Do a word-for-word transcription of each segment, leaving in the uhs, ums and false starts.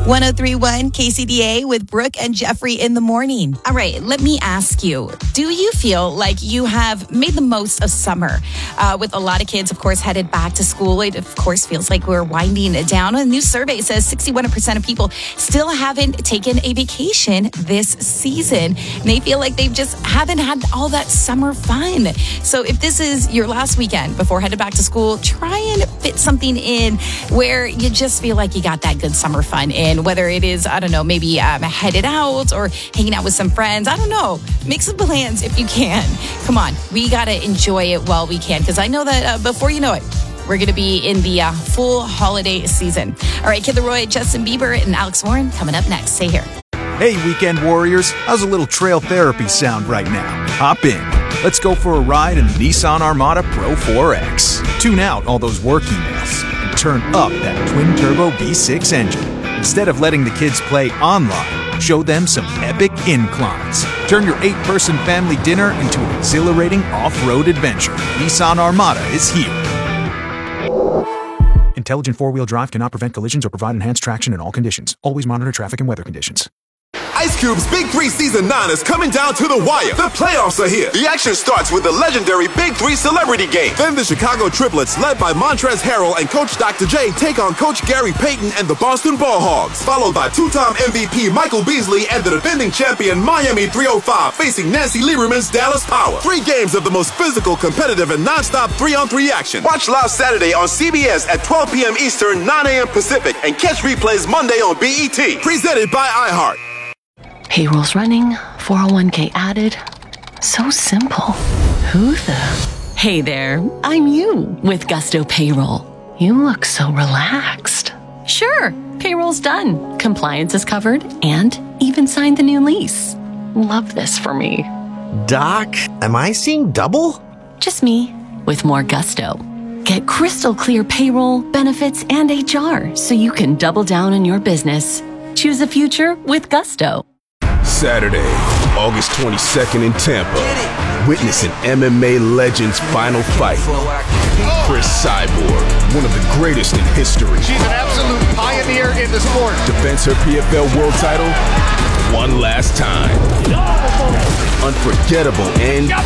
one oh three point one K C D A with Brooke and Jeffrey in the morning. All right, let me ask you, do you feel like you have made the most of summer? Uh, with a lot of kids, of course, headed back to school, it of course feels like we're winding it down. A new survey says sixty-one percent of people still haven't taken a vacation this season. And they feel like they just haven't had all that summer fun. So if this is your last weekend before headed back to school, try and fit something in where you just feel like you got that good summer fun in, whether it is, I don't know, maybe um, headed out or hanging out with some friends. I don't know. Make some plans if you can. Come on. We got to enjoy it while we can, because I know that uh, before you know it, we're going to be in the uh, full holiday season. All right, Kid Laroi, Justin Bieber, and Alex Warren coming up next. Stay here. Hey, weekend warriors. How's a little trail therapy sound right now? Hop in. Let's go for a ride in the Nissan Armada Pro four X. Tune out all those work emails and turn up that twin-turbo V six engine. Instead of letting the kids play online, show them some epic inclines. Turn your eight-person family dinner into an exhilarating off-road adventure. Nissan Armada is here. Intelligent four-wheel drive cannot prevent collisions or provide enhanced traction in all conditions. Always monitor traffic and weather conditions. Ice Cube's Big Three Season nine is coming down to the wire. The playoffs are here. The action starts with the legendary Big Three Celebrity Game. Then the Chicago Triplets, led by Montrezl Harrell and Coach Doctor J, take on Coach Gary Payton and the Boston Ball Hogs. Followed by two-time M V P Michael Beasley and the defending champion Miami three oh five facing Nancy Lieberman's Dallas Power. Three games of the most physical, competitive, and non-stop three-on-three action. Watch live Saturday on C B S at twelve p.m. Eastern, nine a.m. Pacific, and catch replays Monday on B E T. Presented by iHeart. Payroll's running, four oh one k added. So simple. Who the? Hey there, I'm you with Gusto Payroll. You look so relaxed. Sure, payroll's done. Compliance is covered and even signed the new lease. Love this for me. Doc, am I seeing double? Just me with more gusto. Get crystal clear payroll, benefits, and H R so you can double down on your business. Choose a future with Gusto. Saturday, August twenty-second in Tampa. Witness an M M A legend's final fight. Chris Cyborg, one of the greatest in history. She's an absolute pioneer in the sport. Defends her P F L world title one last time. Unforgettable end to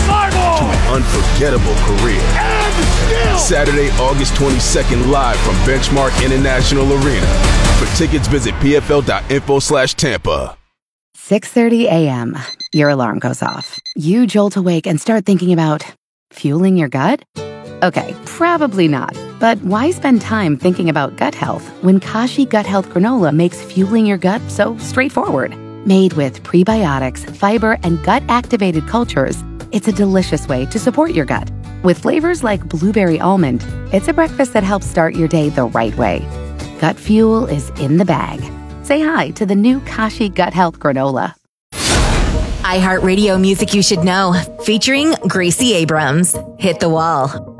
an unforgettable career. Saturday, August twenty-second, live from Benchmark International Arena. For tickets, visit pfl.info slash Tampa. six thirty a.m. Your alarm goes off. You jolt awake and start thinking about fueling your gut? Okay, probably not. But why spend time thinking about gut health when Kashi Gut Health Granola makes fueling your gut so straightforward? Made with prebiotics, fiber, and gut-activated cultures, it's a delicious way to support your gut. With flavors like blueberry almond, it's a breakfast that helps start your day the right way. Gut fuel is in the bag. Say hi to the new Kashi Gut Health Granola. iHeartRadio Music You Should Know, featuring Gracie Abrams. Hit the Wall.